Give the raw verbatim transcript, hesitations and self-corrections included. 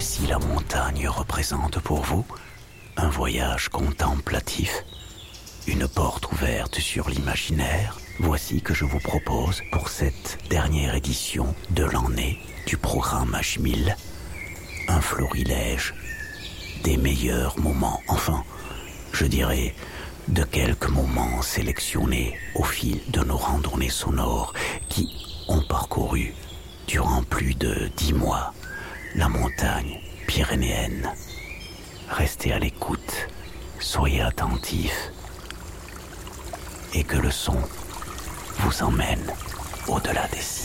Si la montagne représente pour vous un voyage contemplatif, une porte ouverte sur l'imaginaire, voici que je vous propose pour cette dernière édition de l'année du programme H mille un florilège des meilleurs moments, enfin, je dirais, de quelques moments sélectionnés au fil de nos randonnées sonores qui ont parcouru durant plus de dix mois la montagne pyrénéenne. Restez à l'écoute, soyez attentifs et que le son vous emmène au-delà des cieux.